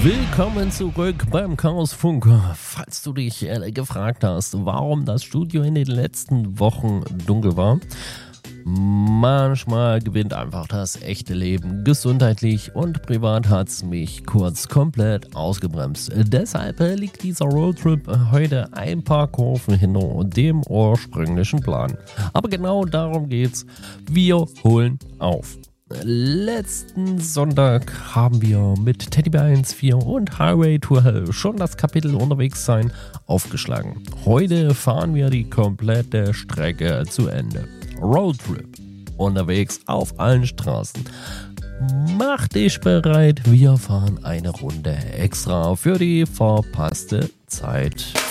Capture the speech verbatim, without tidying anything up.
Willkommen zurück beim Chaosfunk. Falls du dich äh, gefragt hast, warum das Studio in den letzten Wochen dunkel war, manchmal gewinnt einfach das echte Leben. Gesundheitlich und privat hat's mich kurz komplett ausgebremst. Deshalb äh, liegt dieser Roadtrip heute ein paar Kurven hinter dem ursprünglichen Plan. Aber genau darum geht's. Wir holen auf. Letzten Sonntag haben wir mit Teddybär eins Punkt vier und Highway to Hell schon das Kapitel Unterwegs sein aufgeschlagen. Heute fahren wir die komplette Strecke zu Ende. Roadtrip. Unterwegs auf allen Straßen. Mach dich bereit, wir fahren eine Runde extra für die verpasste Zeit.